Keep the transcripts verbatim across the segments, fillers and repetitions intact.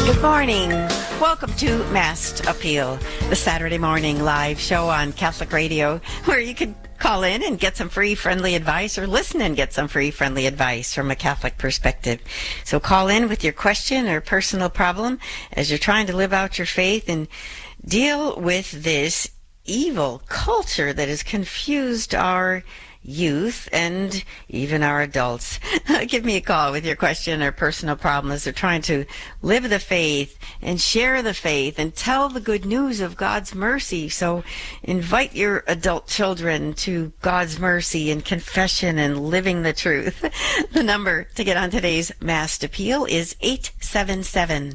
Good morning. Welcome to Masked Appeal, the Saturday morning live show on Catholic Radio, where you can call in and get some free, friendly advice, or listen and get some free, friendly advice from a Catholic perspective. So call in with your question or personal problem as you're trying to live out your faith and deal with this evil culture that has confused our youth and even our adults. Give me a call with your question or personal problem as they're trying to live the faith and share the faith and tell the good news of God's mercy. So invite your adult children to God's mercy and confession and living the truth. The number to get on today's Masked Appeal is eight seven seven,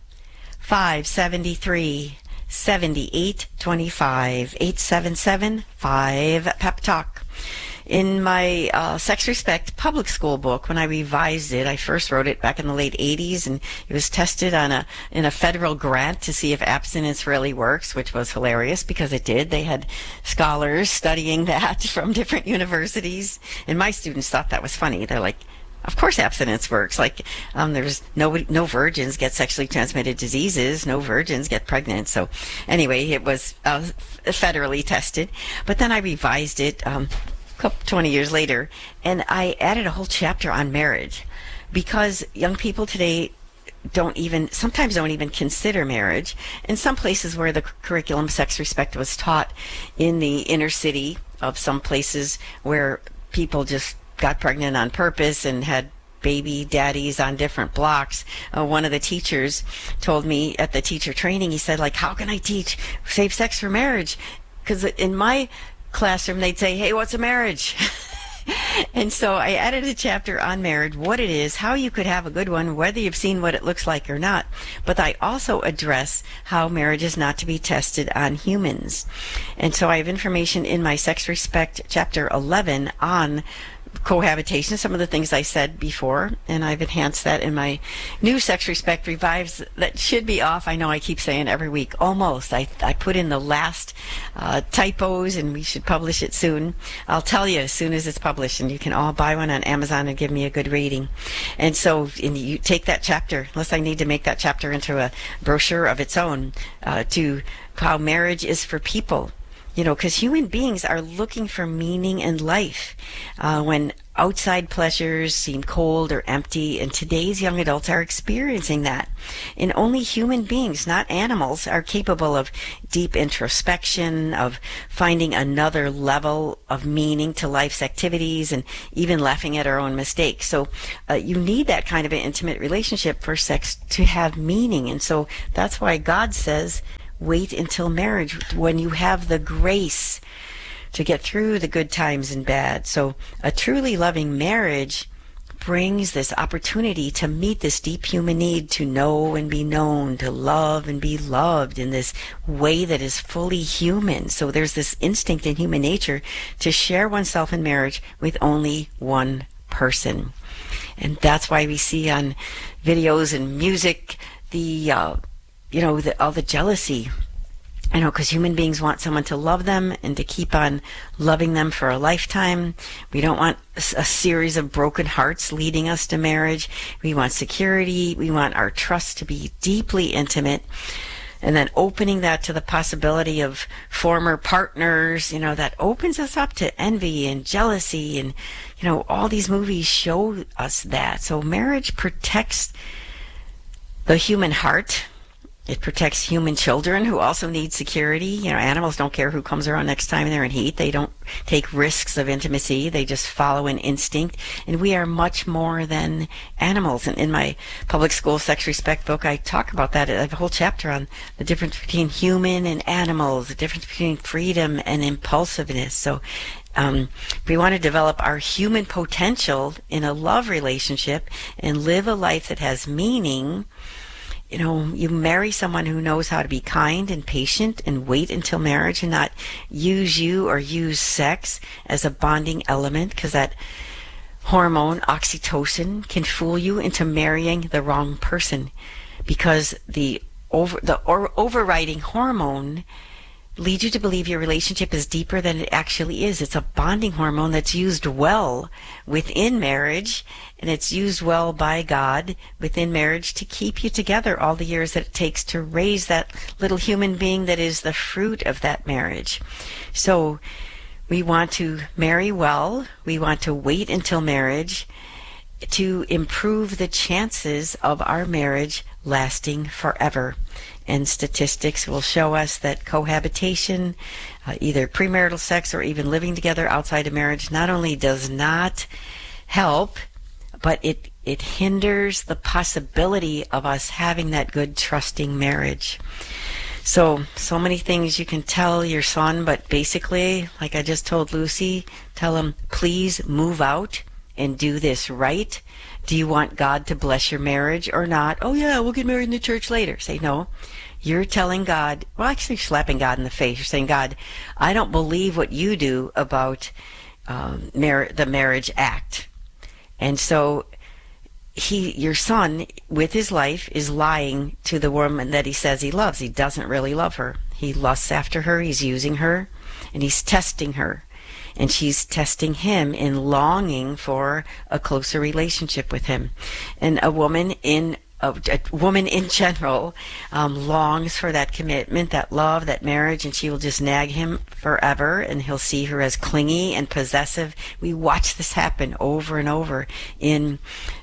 five seven three, seven eight two five, eight seven seven, five, Pep Talk. In my uh, Sex Respect public school book, when I revised it, I first wrote it back in the late eighties, and it was tested on a in a federal grant to see if abstinence really works, which was hilarious because it did. They had scholars studying that from different universities, and my students thought that was funny. They're like, of course abstinence works. Like, um, there's no, no virgins get sexually transmitted diseases. No virgins get pregnant. So anyway, it was uh, federally tested. But then I revised it um, a couple, twenty years later, and I added a whole chapter on marriage because young people today don't even, sometimes don't even consider marriage. In some places where the curriculum Sex Respect was taught in the inner city of some places where people just got pregnant on purpose and had baby daddies on different blocks. Uh, one of the teachers told me at the teacher training, he said, like, how can I teach safe sex for marriage? Because in my classroom, they'd say, hey, what's a marriage? And so I added a chapter on marriage, what it is, how you could have a good one, whether you've seen what it looks like or not. But I also address how marriage is not to be tested on humans. And so I have information in my Sex Respect chapter eleven on cohabitation, some of the things I said before, and I've enhanced that in my new Sex Respect Revives that should be off. I know I keep saying every week, almost. I, I put in the last uh, typos, and we should publish it soon. I'll tell you as soon as it's published, and you can all buy one on Amazon and give me a good rating. And so and you take that chapter, unless I need to make that chapter into a brochure of its own, uh, to how marriage is for people. You know, because human beings are looking for meaning in life uh, when outside pleasures seem cold or empty, and today's young adults are experiencing that. And only human beings, not animals, are capable of deep introspection, of finding another level of meaning to life's activities, and even laughing at our own mistakes. So uh, you need that kind of an intimate relationship for sex to have meaning. And so that's why God says, wait until marriage, when you have the grace to get through the good times and bad. So a truly loving marriage brings this opportunity to meet this deep human need to know and be known, to love and be loved in this way that is fully human. So there's this instinct in human nature to share oneself in marriage with only one person. And that's why we see on videos and music the uh, you know, the, all the jealousy, you know, because human beings want someone to love them and to keep on loving them for a lifetime. We don't want a, a series of broken hearts leading us to marriage. We want security. We want our trust to be deeply intimate. And then opening that to the possibility of former partners, you know, that opens us up to envy and jealousy. And, you know, all these movies show us that. So marriage protects the human heart. It protects human children who also need security. You know, animals don't care who comes around next time they're in heat. They don't take risks of intimacy. They just follow an instinct. And we are much more than animals. And in my public school Sex Respect book, I talk about that. I have a whole chapter on the difference between human and animals, the difference between freedom and impulsiveness. So Um, we want to develop our human potential in a love relationship and live a life that has meaning. You know, you marry someone who knows how to be kind and patient and wait until marriage and not use you or use sex as a bonding element, because that hormone, oxytocin, can fool you into marrying the wrong person, because the over the or, overriding hormone lead you to believe your relationship is deeper than it actually is. It's a bonding hormone that's used well within marriage, and it's used well by God within marriage to keep you together all the years that it takes to raise that little human being that is the fruit of that marriage. So we want to marry well. We want to wait until marriage to improve the chances of our marriage lasting forever. And statistics will show us that cohabitation, uh, either premarital sex or even living together outside of marriage, not only does not help, but it, it hinders the possibility of us having that good, trusting marriage. So, so many things you can tell your son, but basically, like I just told Lucy, tell him, please move out and do this right. Do you want God to bless your marriage or not? Oh yeah, we'll get married in the church later. Say no. You're telling God, well, actually slapping God in the face. You're saying, God, I don't believe what you do about um, mar- the marriage act. And so he, your son, with his life, is lying to the woman that he says he loves. He doesn't really love her. He lusts after her. He's using her, and he's testing her. And she's testing him in longing for a closer relationship with him. And a woman in a, a woman in general um, longs for that commitment, that love, that marriage, and she will just nag him forever, and he'll see her as clingy and possessive. We watch this happen over and over in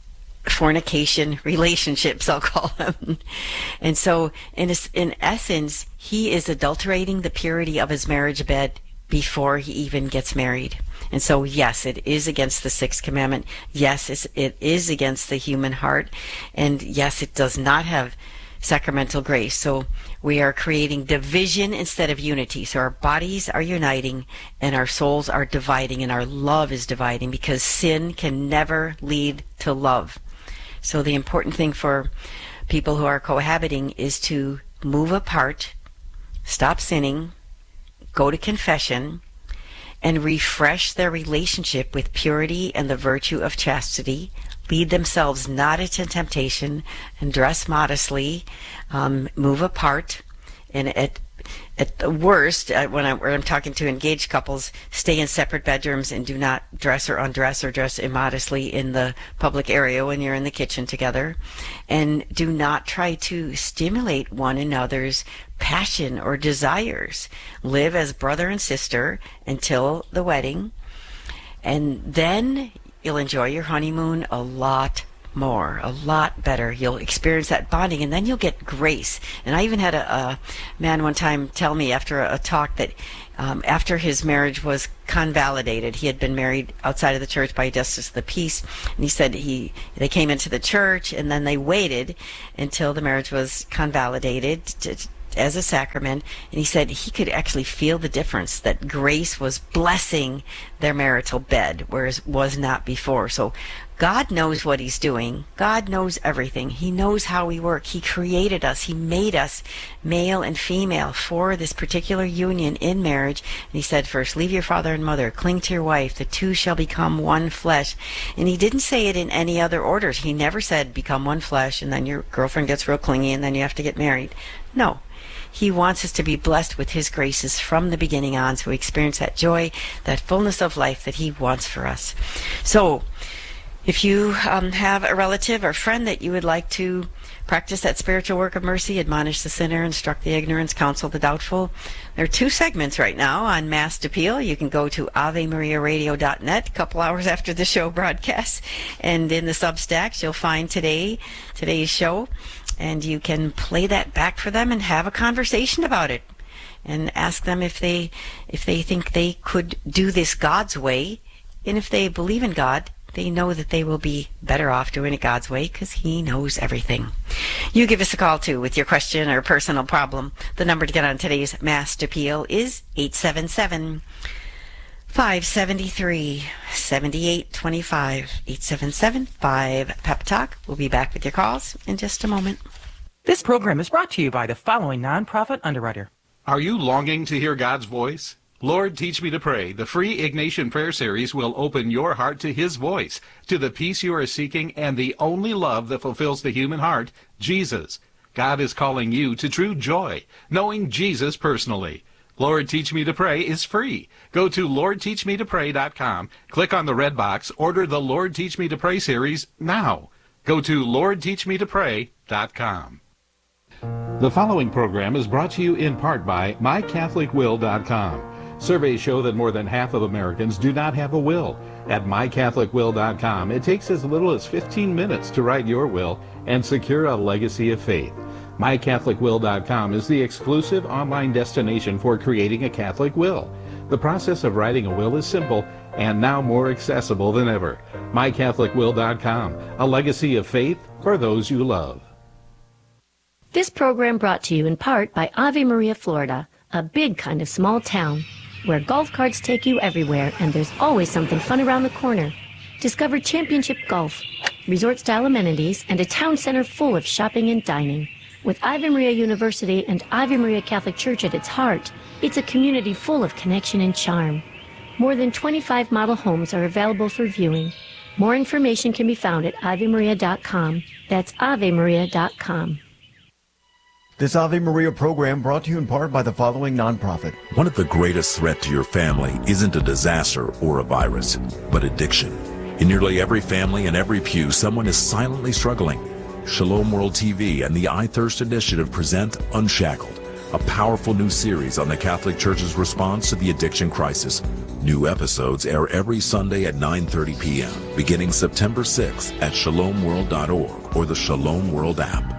fornication relationships, I'll call them. And so in, a, in essence, he is adulterating the purity of his marriage bed before he even gets married. And so, yes, it is against the sixth commandment. Yes, it's, it is against the human heart. And yes, it does not have sacramental grace. So we are creating division instead of unity. So our bodies are uniting and our souls are dividing and our love is dividing, because sin can never lead to love. So the important thing for people who are cohabiting is to move apart, stop sinning, go to confession, and refresh their relationship with purity and the virtue of chastity, lead themselves not into temptation, and dress modestly, um, move apart, and at at the worst, uh, when, I, when I'm talking to engaged couples, stay in separate bedrooms and do not dress or undress or dress immodestly in the public area when you're in the kitchen together. And do not try to stimulate one another's passion or desires. Live as brother and sister until the wedding, and then you'll enjoy your honeymoon a lot more, a lot better. You'll experience that bonding, and then you'll get grace. And I even had a, a man one time tell me after a, a talk that um, after his marriage was convalidated, he had been married outside of the church by a justice of the peace, and he said he they came into the church and then they waited until the marriage was convalidated to, as a sacrament, and he said he could actually feel the difference, that grace was blessing their marital bed, whereas was not before. So God knows what he's doing. God knows everything. He knows how we work. He created us. He made us male and female for this particular union in marriage. And he said, first, leave your father and mother, cling to your wife, the two shall become one flesh. And he didn't say it in any other orders. He never said become one flesh and then your girlfriend gets real clingy and then you have to get married. No. He wants us to be blessed with his graces from the beginning on, so we experience that joy, that fullness of life that he wants for us. So if you um, have a relative or friend that you would like to practice that spiritual work of mercy, admonish the sinner, instruct the ignorant, counsel the doubtful, there are two segments right now on Masked Appeal. You can go to ave maria radio dot net a couple hours after the show broadcasts, and in the Substacks you'll find today today's show, and you can play that back for them and have a conversation about it and ask them if they if they think they could do this God's way, and if they believe in God, they know that they will be better off doing it God's way, because he knows everything. You give us a call too with your question or personal problem. The number to get on today's Masked Appeal is eight seven seven, five seven three, seven eight two five. eight seven seven, five, Pep Talk. We'll be back with your calls in just a moment. This program is brought to you by the following nonprofit underwriter. Are you longing to hear God's voice? Lord, Teach Me to Pray, the free Ignatian Prayer Series, will open your heart to his voice, to the peace you are seeking, and the only love that fulfills the human heart, Jesus. God is calling you to true joy, knowing Jesus personally. Lord Teach Me to Pray is free. Go to lord teach me to pray dot com, click on the red box, order the Lord Teach Me to Pray series now. Go to lord teach me to pray dot com. The following program is brought to you in part by my catholic will dot com. Surveys show that more than half of Americans do not have a will. At my catholic will dot com, it takes as little as fifteen minutes to write your will and secure a legacy of faith. my catholic will dot com is the exclusive online destination for creating a Catholic will. The process of writing a will is simple and now more accessible than ever. my catholic will dot com, a legacy of faith for those you love. This program brought to you in part by Ave Maria, Florida, a big kind of small town where golf carts take you everywhere and there's always something fun around the corner. Discover championship golf, resort-style amenities, and a town center full of shopping and dining. With Ave Maria University and Ave Maria Catholic Church at its heart, it's a community full of connection and charm. More than twenty-five model homes are available for viewing. More information can be found at ave maria dot com. That's ave maria dot com. This Ave Maria program brought to you in part by the following nonprofit. One of the greatest threats to your family isn't a disaster or a virus, but addiction. In nearly every family and every pew, someone is silently struggling. Shalom World T V and the I Thirst Initiative present Unshackled, a powerful new series on the Catholic Church's response to the addiction crisis. New episodes air every Sunday at nine thirty p.m., beginning September sixth at shalom world dot org or the Shalom World app.